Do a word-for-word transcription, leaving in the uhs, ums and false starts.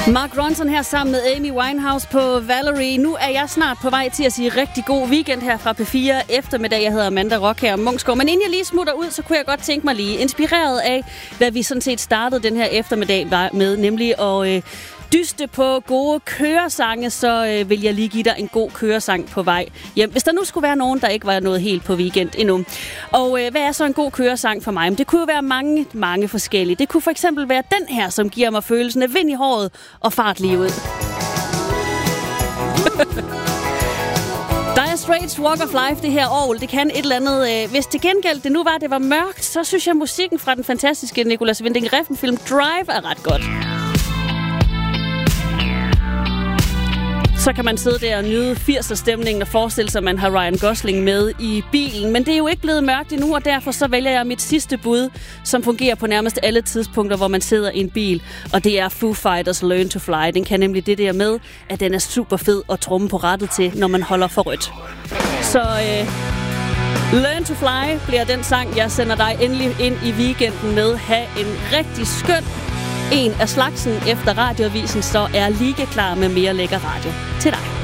Mark Ronson her sammen med Amy Winehouse på Valerie. Nu er jeg snart på vej til at sige rigtig god weekend her fra P fire eftermiddag. Jeg hedder Amanda Rock her om Munksgaard. Men inden jeg lige smutter ud, så kunne jeg godt tænke mig lige, inspireret af, hvad vi sådan set startede den her eftermiddag med, nemlig at øh, dyste på gode køresange, så øh, vil jeg lige give dig en god køresang på vej hjem. Hvis der nu skulle være nogen, der ikke var nået helt på weekend endnu. Og øh, hvad er så en god køresang for mig? Men det kunne jo være mange, mange forskellige. Det kunne for eksempel være den her, som giver mig følelsen af vind i håret og fart lige ud. Dire Straits Walk of Life, det her orgel, det kan et eller andet. Øh, hvis til gengæld det nu var, det var mørkt, så synes jeg, musikken fra den fantastiske Nicolas Winding Refn-film Drive er ret godt. Så kan man sidde der og nyde firser-stemningen og forestille sig, at man har Ryan Gosling med i bilen. Men det er jo ikke blevet mørkt endnu, og derfor så vælger jeg mit sidste bud, som fungerer på nærmest alle tidspunkter, hvor man sidder i en bil. Og det er Foo Fighters Learn to Fly. Den kan nemlig det der med, at den er super fed at tromme på rattet til, når man holder for rødt. Så øh, Learn to Fly bliver den sang, jeg sender dig endelig ind i weekenden med. Ha' en rigtig skøn en af slagsen efter radioavisen, så er lige klar med mere lækker radio til dig.